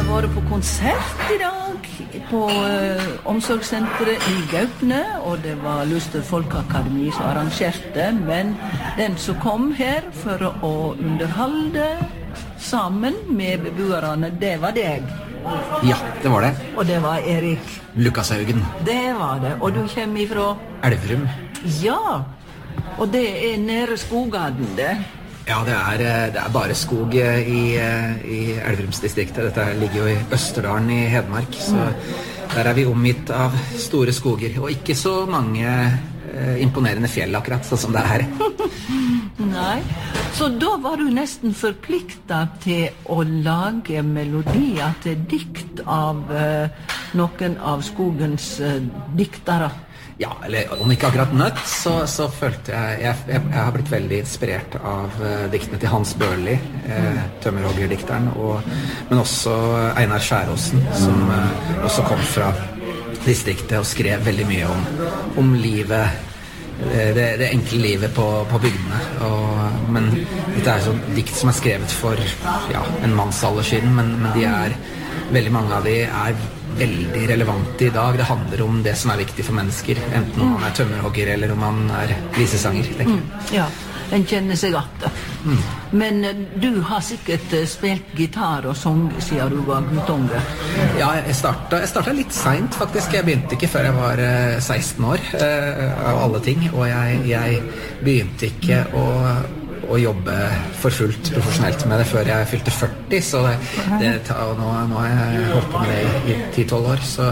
vært på konsert I dag på omsorgssenteret I Gaupne, og det var Luster Folkeakademi som arrangerte, men den som kom her for å underholde sammen med beboerne, det var deg. Ja, det var det. Og det var Erik Lukashaugen. Det var det, og du kommer ifra Elverum. Ja, og det nede skogene det. Ja, det er bare skog I Elverumsdistriktet. Dette ligger jo I Østerdalen I Hedmark, så der vi omgitt av store skoger, og ikke så mange imponerende fjell akkurat, sånn som det her. Nei, så da var du nesten forpliktet til å lage melodier til dikt av noen av skogens diktere. Ja, eller om ikke akkurat nødt, så følte jeg har blitt veldig inspirert av diktene til Hans Børli, tømmerhoggerdikteren, men også Einar Skjæråsen, som også kom fra distriktet og skrev veldig mye om livet, det enkle livet på bygdene. Men dette sånn dikt som skrevet for en mannsalder siden, men veldig mange av de veldig relevante I dag. Det handler om det som viktig for mennesker, enten om man tømmerhogger eller om man visesanger, tenker jeg. Ja, den kjenner seg att. Men du har sikkert spilt gitar og sång siden du var guttunge. Ja, jeg startet litt sent faktisk. Jeg begynte ikke før jeg var 16 år, av alle ting, og jeg begynte ikke å jobbe for fullt profesjonelt med det før jeg fylte 40, så nå har jeg holdt på med det I 10-12 år, så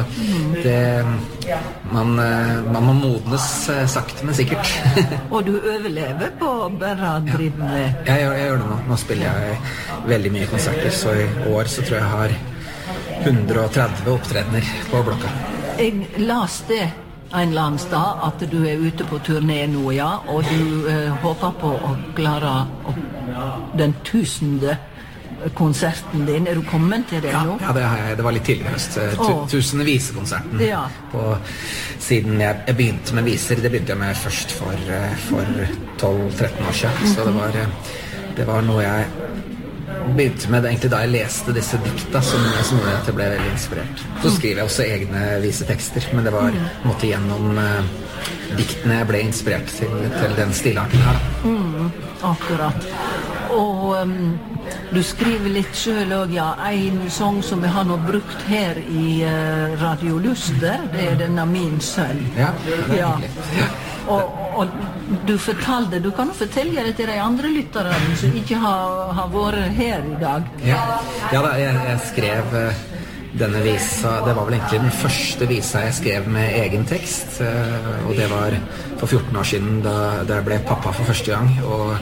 man må modnes sakte, men sikkert. Og du overlever på bare å drive med? Jeg gjør det nå. Nå spiller jeg veldig mye konserter, så I år så tror jeg har 130 opptredener på blokka. Jeg las det en eller annen sted at du ute på turné nå, ja, og du håper på å klare den 1000. konserten din. Du kommet til det nå? Ja, det har jeg. Det var litt tidligere høst. 1000. visekonserten. Ja. Siden jeg begynte med viser, det begynte jeg med først for 12-13 år siden, så det var noe jeg begynte med det egentlig da jeg leste disse dikta som gjorde at jeg ble veldig inspirert. Så skriver jeg også egne visetekster, men det var måtte gjennom diktene jeg ble inspirert til den stilarten her. Akkurat. Og du skriver litt selv også, ja, en sang som vi har nå brukt her I Radio Luster, det denne Min sønn. Ja, det hyggelig. Og du fortalte, du kan jo fortelle det til de andre lytterne som ikke har vært her I dag. Ja da, jeg skrev denne visa, det var vel egentlig den første visa jeg skrev med egen tekst, og det var for 14 år siden da jeg ble pappa for første gang,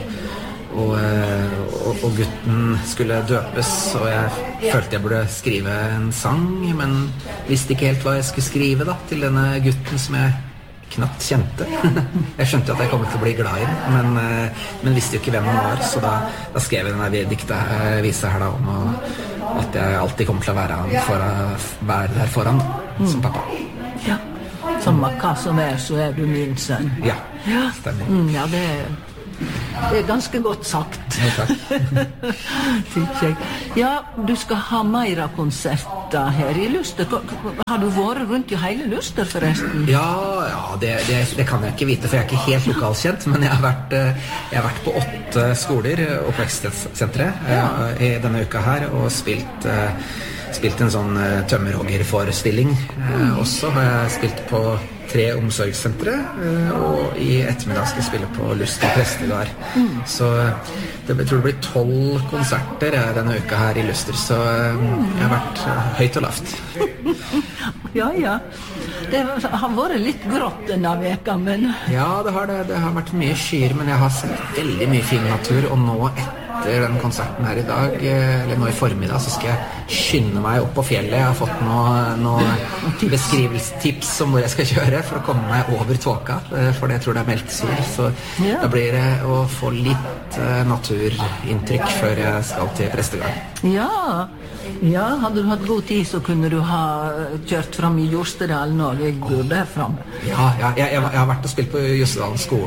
og gutten skulle døpes, og jeg følte jeg burde skrive en sang, men visste ikke helt hva jeg skulle skrive da, til denne gutten som jeg knapt kjente. Jeg skjønte at jeg kom til å bli glad I den, men visste jo ikke hvem han var, så da skrev jeg denne dikta visa her da, om at jeg alltid kommer til å være der foran som pappa. Ja, som hva som så du min sønn. Ja, stemmer. Ja, det ganske godt sagt. Ja, takk. Ja, du skal ha mer konserter her I Luster. Har du vært rundt I hele Luster forresten? Ja, det kan jeg ikke vite, for jeg ikke helt lokalkjent, men jeg har vært på 8 skoler, oppvekstsentre, I denne uka her, og spilt en sånn tømmerhoggerforestilling. Også har jeg spilt på 3 omsorgssentre, og I ettermiddag skal jeg spille på Luster Prestegard. Så jeg tror det blir 12 konserter denne uka her I Luster, så jeg har vært høyt og lavt. Ja. Det har vært litt grått denne veka, men... Ja, det har vært mye skyer, men jeg har sett veldig mye fin natur, og nå etter den konserten her I dag, eller nå I formiddag, så skal jeg skynde meg opp på fjellet. Jeg har fått noen beskrivelsestips om hvor jeg skal kjøre for å komme meg over tåka, for jeg tror det meldt sol, så da blir det å få litt naturinntrykk før jeg skal til Prestegard. Ja, hadde du hatt god tid så kunne du ha kjørt fram I Jostedalen og jeg burde her frem. Ja, jeg har vært og spilt på Jostedalen skole.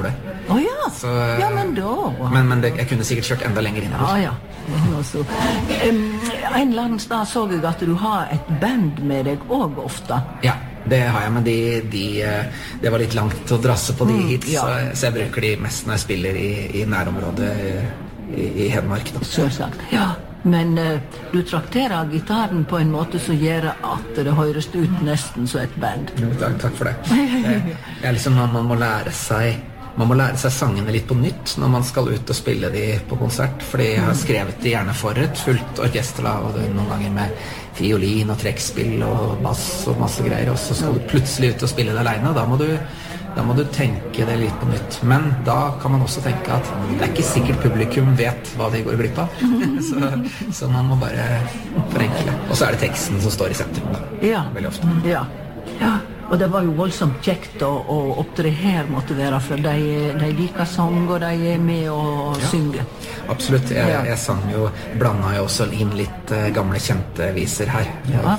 ja. Så, Ja, men da. Men jeg kunne sikkert kjørt enda lenger innover. Ja. Altså, en eller annen sted så jeg at du har et band med deg også ofte. Ja, det har jeg, men det var litt langt å drasse på de hit, så jeg bruker de mest når jeg spiller i nærområdet i Hedmark. Da. Selvsagt, ja. Men du trakterer gitaren på en måte som gjør at det høres ut nesten som et band. Jo, takk for det. Det er liksom når man må lære seg sangene litt på nytt når man skal ut og spille de på konsert, fordi jeg har skrevet de gjerne for et fullt orkester, og noen ganger med fiolin og trekkspill og bass og masse greier, og så skal du plutselig ut og spille det alene, og da må du tenke det litt på nytt. Men da kan man også tenke at det er ikke sikkert publikum vet hva de går glipp av. så man må bare forenkle. Og så er det teksten som står i sentrum da. Veldig ofte. Ja. Og det var jo voldsomt kjekt å opptre her måtte være, for de liker sang, og de er med og synger. Absolutt. Jeg sang jo, blandet jo også inn litt gamle kjente viser her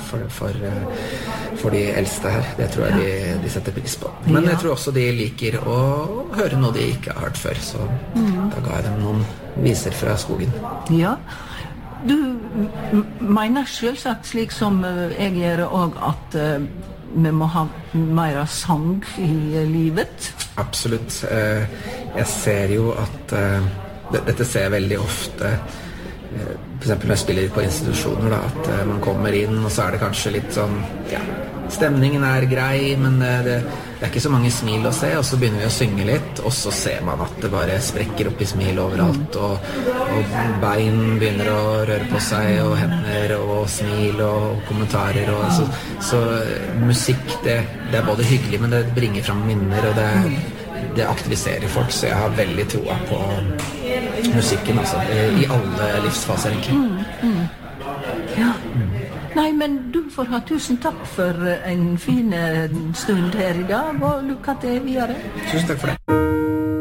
for de eldste her. Det tror jeg de setter pris på. Men jeg tror også de liker å høre noe de ikke har hørt før, så da ga jeg dem noen viser fra skogen. Ja. Du mener selvsagt slik som jeg gjør også at vi må ha mer sang i livet? Absolutt. Jeg ser jo at dette ser jeg veldig ofte, for eksempel når jeg spiller på institusjoner, da, at man kommer inn, og så er det kanskje litt sånn, stemningen er grei, men det er ikke så mange smil å se, og så begynner vi å synge litt, og så ser man at det bare sprekker opp i smil overalt, og bein begynner å røre på seg, og hender, og smil, og kommentarer, og så musikk, det er både hyggelig, men det bringer frem minner, og det aktiviserer folk, så jeg har veldig troa på musikken, altså, i alle livsfaser, egentlig. Ja. Nei, men du får ha tusen takk for en fin stund her i dag, og lykke til videre. Tusen takk for det.